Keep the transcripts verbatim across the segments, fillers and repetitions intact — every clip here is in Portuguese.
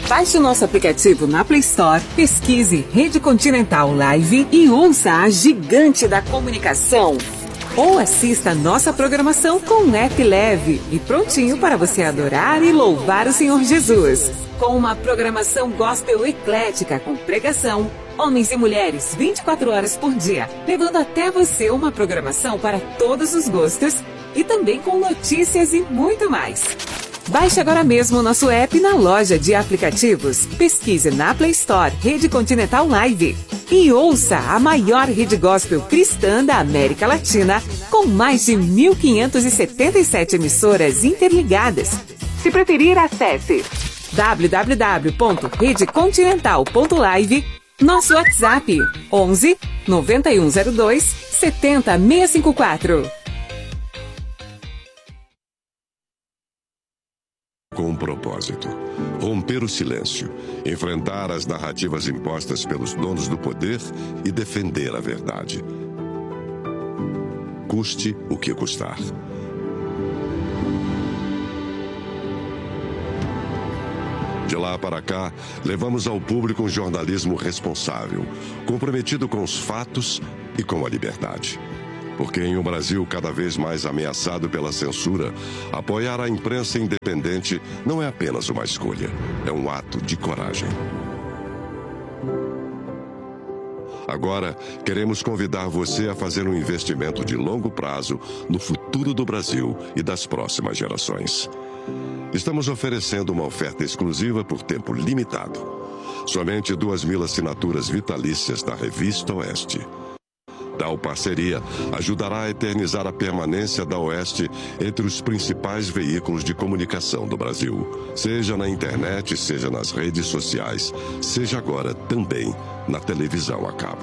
Baixe o nosso aplicativo na Play Store, pesquise Rede Continental Live e ouça a gigante da comunicação. Ou assista a nossa programação com um app leve e prontinho para você adorar e louvar o Senhor Jesus. Com uma programação gospel eclética com pregação, homens e mulheres vinte e quatro horas por dia, levando até você uma programação para todos os gostos e também com notícias e muito mais. Baixe agora mesmo o nosso app na loja de aplicativos. Pesquise na Play Store Rede Continental Live e ouça a maior rede gospel cristã da América Latina, com mais de mil quinhentas e setenta e sete emissoras interligadas. Se preferir, acesse w w w ponto rede continental ponto live, nosso WhatsApp onze, noventa e um zero dois, setenta, seiscentos e cinquenta e quatro. Com um propósito: romper o silêncio, enfrentar as narrativas impostas pelos donos do poder e defender a verdade. Custe o que custar. De lá para cá, levamos ao público um jornalismo responsável, comprometido com os fatos e com a liberdade. Porque em um Brasil cada vez mais ameaçado pela censura, apoiar a imprensa independente não é apenas uma escolha, é um ato de coragem. Agora, queremos convidar você a fazer um investimento de longo prazo no futuro do Brasil e das próximas gerações. Estamos oferecendo uma oferta exclusiva por tempo limitado. Somente duas mil assinaturas vitalícias da Revista Oeste. Tal parceria ajudará a eternizar a permanência da Oeste entre os principais veículos de comunicação do Brasil. Seja na internet, seja nas redes sociais, seja agora também na televisão a cabo.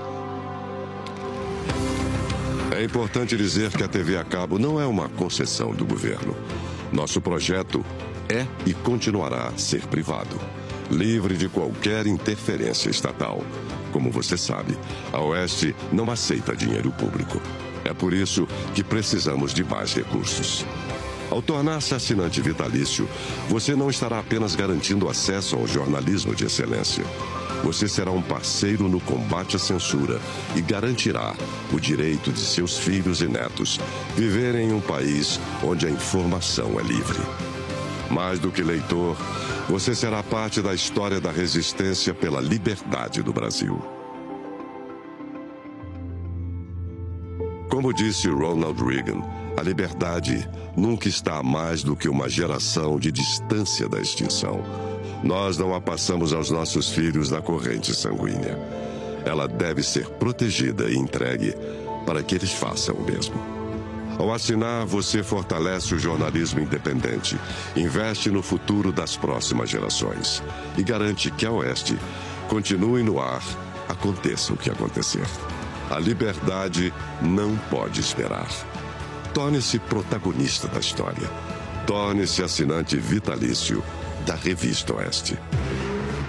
É importante dizer que a T V a cabo não é uma concessão do governo. Nosso projeto é e continuará a ser privado, livre de qualquer interferência estatal. Como você sabe, a Oeste não aceita dinheiro público. É por isso que precisamos de mais recursos. Ao tornar-se assinante vitalício, você não estará apenas garantindo acesso ao jornalismo de excelência. Você será um parceiro no combate à censura e garantirá o direito de seus filhos e netos viverem em um país onde a informação é livre. Mais do que leitor, você será parte da história da resistência pela liberdade do Brasil. Como disse Ronald Reagan, a liberdade nunca está a mais do que uma geração de distância da extinção. Nós não a passamos aos nossos filhos na corrente sanguínea. Ela deve ser protegida e entregue para que eles façam o mesmo. Ao assinar, você fortalece o jornalismo independente, investe no futuro das próximas gerações e garante que a Oeste continue no ar, aconteça o que acontecer. A liberdade não pode esperar. Torne-se protagonista da história. Torne-se assinante vitalício da Revista Oeste.